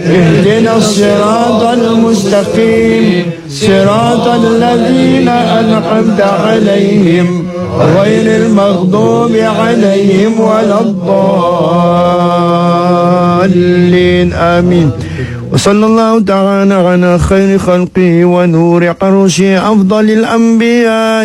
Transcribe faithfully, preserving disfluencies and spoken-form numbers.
اهدنا الصراط المستقيم صراط الذين أنعمت عليهم غير المغضوب عليهم ولا الضالين آمين. وصلى الله تعالى على خير خلقه ونور عرشه أفضل الأنبياء